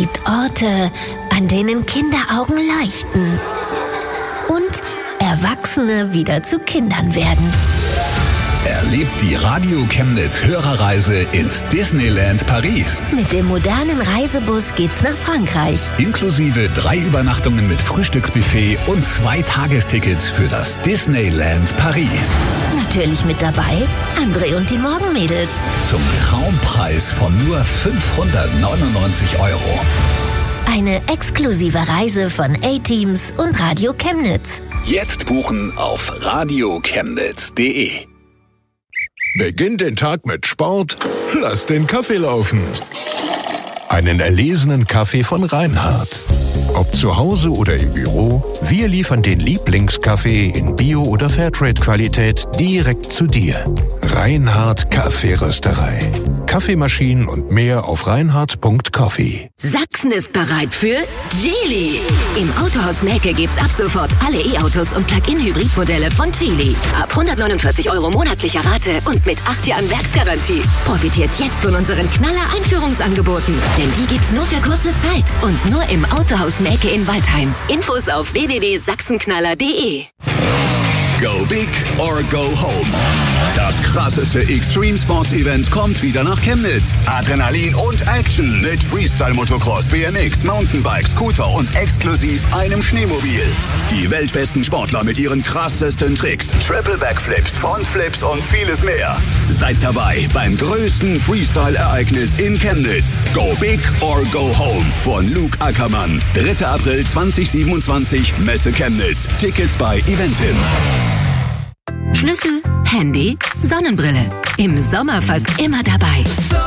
gibt Orte, an denen Kinderaugen leuchten und Erwachsene wieder zu Kindern werden. Erlebt die Radio Chemnitz Hörerreise ins Disneyland Paris. Mit dem modernen Reisebus geht's nach Frankreich. Inklusive 3 Übernachtungen mit Frühstücksbuffet und 2 Tagestickets für das Disneyland Paris. Natürlich mit dabei André und die Morgenmädels. Zum Traumpreis von nur 599 €. Eine exklusive Reise von A-Teams und Radio Chemnitz. Jetzt buchen auf radiochemnitz.de. Beginn den Tag mit Sport, lass den Kaffee laufen. Einen erlesenen Kaffee von Reinhardt. Ob zu Hause oder im Büro, wir liefern den Lieblingskaffee in Bio- oder Fairtrade-Qualität direkt zu dir. Reinhardt Kaffeerösterei. Kaffeemaschinen und mehr auf reinhardt.coffee. Sachsen ist bereit für Geely. Im Autohaus Mähke gibt's ab sofort alle E-Autos und Plug-in-Hybrid-Modelle von Geely. Ab 149 € monatlicher Rate und mit 8 Jahren Werksgarantie. Profitiert jetzt von unseren Knaller-Einführungsangeboten. Denn die gibt's nur für kurze Zeit und nur im Autohaus Mähke in Waldheim. Infos auf www.sachsenknaller.de. Go big or go home. Das krasseste Extreme Sports Event kommt wieder nach Chemnitz. Adrenalin und Action mit Freestyle Motocross, BMX, Mountainbike, Scooter und exklusiv einem Schneemobil. Die weltbesten Sportler mit ihren krassesten Tricks, Triple Backflips, Frontflips und vieles mehr. Seid dabei beim größten Freestyle-Ereignis in Chemnitz. Go big or go home von Luke Ackermann. 3. April 2027, Messe Chemnitz. Tickets bei Eventim. Schlüssel, Handy, Sonnenbrille. Im Sommer fast immer dabei.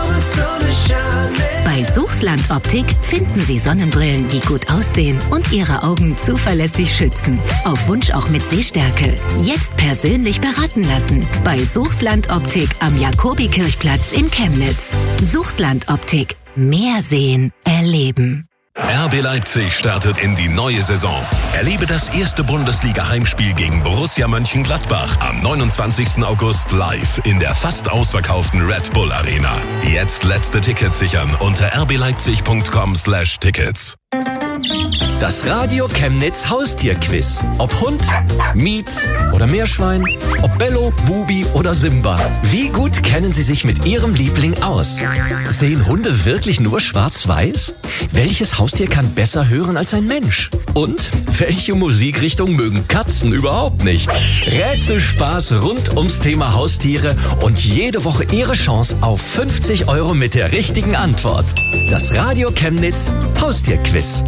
Bei Suchsland Optik finden Sie Sonnenbrillen, die gut aussehen und Ihre Augen zuverlässig schützen. Auf Wunsch auch mit Sehstärke. Jetzt persönlich beraten lassen. Bei Suchsland Optik am Jakobikirchplatz in Chemnitz. Suchsland Optik. Mehr sehen, erleben. RB Leipzig startet in die neue Saison. Erlebe das erste Bundesliga-Heimspiel gegen Borussia Mönchengladbach am 29. August live in der fast ausverkauften Red Bull Arena. Jetzt letzte Tickets sichern unter rbleipzig.com/Tickets. Das Radio Chemnitz Haustierquiz. Ob Hund, Mietz oder Meerschwein, ob Bello, Bubi oder Simba. Wie gut kennen Sie sich mit Ihrem Liebling aus? Sehen Hunde wirklich nur schwarz-weiß? Welches Haustier kann besser hören als ein Mensch? Und welche Musikrichtung mögen Katzen überhaupt nicht? Rätselspaß rund ums Thema Haustiere und jede Woche Ihre Chance auf 50 € mit der richtigen Antwort. Das Radio Chemnitz Haustierquiz.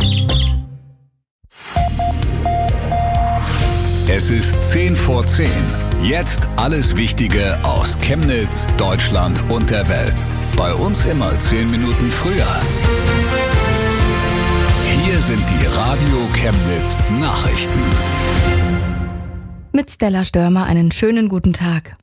Es ist 10 vor 10. Jetzt alles Wichtige aus Chemnitz, Deutschland und der Welt. Bei uns immer 10 Minuten früher. Hier sind die Radio Chemnitz Nachrichten. Mit Stella Störmer einen schönen guten Tag.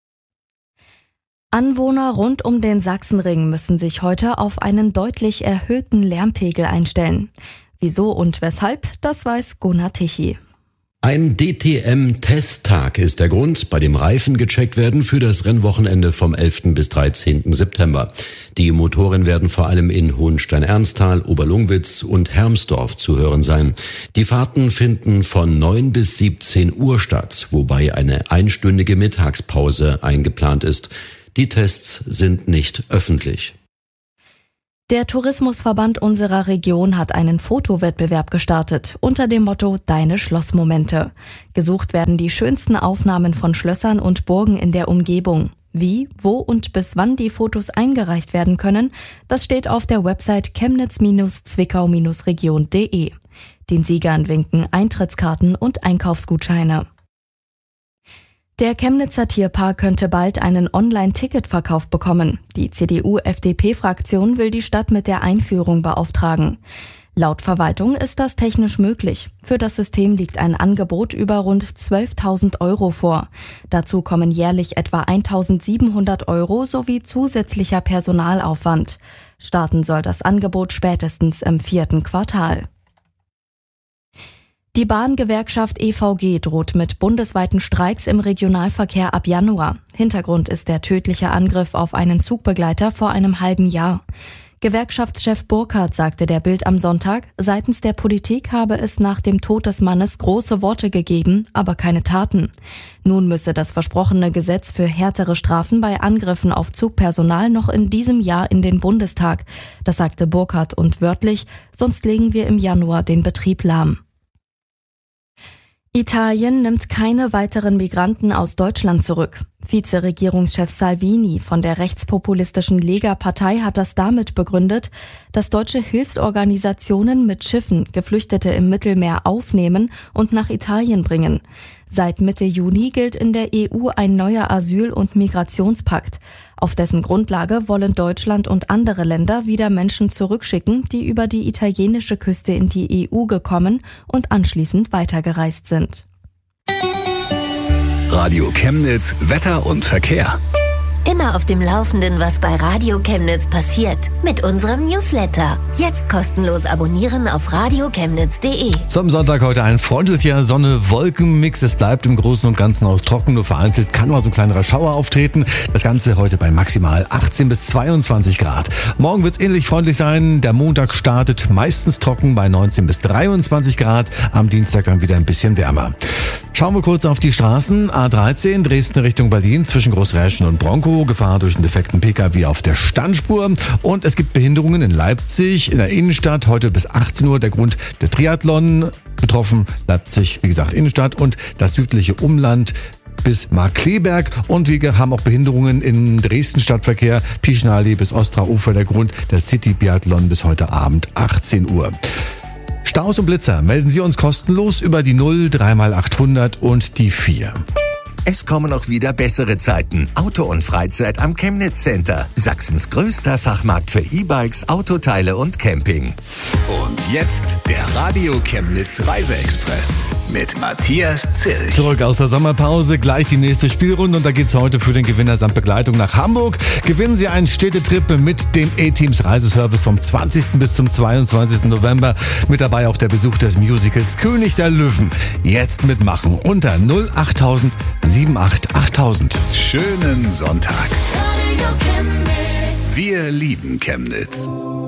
Anwohner rund um den Sachsenring müssen sich heute auf einen deutlich erhöhten Lärmpegel einstellen. Wieso und weshalb, das weiß Gunnar Tichy. Ein DTM-Testtag ist der Grund, bei dem Reifen gecheckt werden für das Rennwochenende vom 11. bis 13. September. Die Motoren werden vor allem in Hohenstein-Ernsthal, Oberlungwitz und Hermsdorf zu hören sein. Die Fahrten finden von 9 bis 17 Uhr statt, wobei eine einstündige Mittagspause eingeplant ist. Die Tests sind nicht öffentlich. Der Tourismusverband unserer Region hat einen Fotowettbewerb gestartet unter dem Motto Deine Schlossmomente. Gesucht werden die schönsten Aufnahmen von Schlössern und Burgen in der Umgebung. Wie, wo und bis wann die Fotos eingereicht werden können, das steht auf der Website chemnitz-zwickau-region.de. Den Siegern winken Eintrittskarten und Einkaufsgutscheine. Der Chemnitzer Tierpark könnte bald einen Online-Ticketverkauf bekommen. Die CDU-FDP-Fraktion will die Stadt mit der Einführung beauftragen. Laut Verwaltung ist das technisch möglich. Für das System liegt ein Angebot über rund 12.000 € vor. Dazu kommen jährlich etwa 1.700 € sowie zusätzlicher Personalaufwand. Starten soll das Angebot spätestens im 4. Quartal. Die Bahngewerkschaft EVG droht mit bundesweiten Streiks im Regionalverkehr ab Januar. Hintergrund ist der tödliche Angriff auf einen Zugbegleiter vor einem halben Jahr. Gewerkschaftschef Burkhardt sagte der Bild am Sonntag, seitens der Politik habe es nach dem Tod des Mannes große Worte gegeben, aber keine Taten. Nun müsse das versprochene Gesetz für härtere Strafen bei Angriffen auf Zugpersonal noch in diesem Jahr in den Bundestag. Das sagte Burkhardt und wörtlich, sonst legen wir im Januar den Betrieb lahm. Italien nimmt keine weiteren Migranten aus Deutschland zurück. Vizeregierungschef Salvini von der rechtspopulistischen Lega-Partei hat das damit begründet, dass deutsche Hilfsorganisationen mit Schiffen Geflüchtete im Mittelmeer aufnehmen und nach Italien bringen. Seit Mitte Juni gilt in der EU ein neuer Asyl- und Migrationspakt. Auf dessen Grundlage wollen Deutschland und andere Länder wieder Menschen zurückschicken, die über die italienische Küste in die EU gekommen und anschließend weitergereist sind. Radio Chemnitz, Wetter und Verkehr. Immer auf dem Laufenden, was bei Radio Chemnitz passiert. Mit unserem Newsletter. Jetzt kostenlos abonnieren auf radiochemnitz.de. Zum Sonntag heute ein freundlicher Sonne-Wolken-Mix. Es bleibt im Großen und Ganzen auch trocken, nur vereinzelt kann mal so ein kleinerer Schauer auftreten. Das Ganze heute bei maximal 18 bis 22 Grad. Morgen wird es ähnlich freundlich sein. Der Montag startet meistens trocken bei 19 bis 23 Grad. Am Dienstag dann wieder ein bisschen wärmer. Schauen wir kurz auf die Straßen. A13 Dresden Richtung Berlin zwischen Großräschen und Bronkow. Gefahr durch einen defekten Pkw auf der Standspur. Und es gibt Behinderungen in Leipzig, in der Innenstadt, heute bis 18 Uhr. Der Grund, der Triathlon. Betroffen Leipzig, wie gesagt, Innenstadt und das südliche Umland bis Markkleeberg. Und wir haben auch Behinderungen im Dresden-Stadtverkehr. Pischenallee bis Ostraufer. Der Grund, der City-Biathlon bis heute Abend 18 Uhr. Staus und Blitzer melden Sie uns kostenlos über die 0 3x800 und die 4. Es kommen auch wieder bessere Zeiten. Auto und Freizeit am Chemnitz Center. Sachsens größter Fachmarkt für E-Bikes, Autoteile und Camping. Und jetzt der Radio Chemnitz Reiseexpress mit Matthias Zilch. Zurück aus der Sommerpause, gleich die nächste Spielrunde und da geht's heute für den Gewinner samt Begleitung nach Hamburg. Gewinnen Sie einen Städtetrip mit dem A-Teams Reiseservice vom 20. bis zum 22. November. Mit dabei auch der Besuch des Musicals König der Löwen. Jetzt mitmachen unter 08000 78 8000. Schönen Sonntag. Wir lieben Chemnitz.